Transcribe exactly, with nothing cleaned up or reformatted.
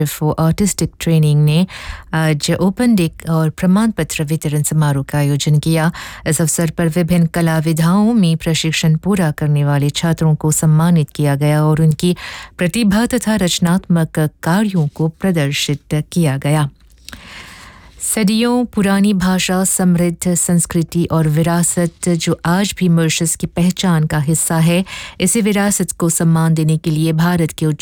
For artistic training ने आज open day और प्रमाण पत्र वितरण समारोह का आयोजन किया। इस अवसर पर विभिन्न कला विधाओं में प्रशिक्षण पूरा करने वाले छात्रों को सम्मानित किया गया और उनकी प्रतिभा तथा रचनात्मक कार्यों को प्रदर्शित किया गया। सदियों पुरानी भाषा, समृद्ध संस्कृति और विरासत जो आज भी मॉरिशस की पहचान का हिस्सा है, इसी विरासत को सम्मान देने के लिए भारत के